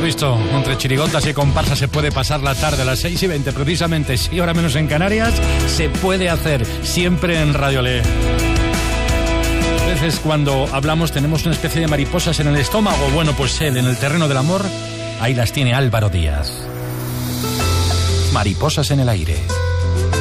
visto, entre chirigotas y comparsas se puede pasar la tarde a las 6:20, precisamente, 6 horas menos en Canarias, se puede hacer, siempre en Radio Le. A veces cuando hablamos tenemos una especie de mariposas en el estómago. Bueno, pues él, en el terreno del amor, ahí las tiene Álvaro Díaz. Mariposas en el aire.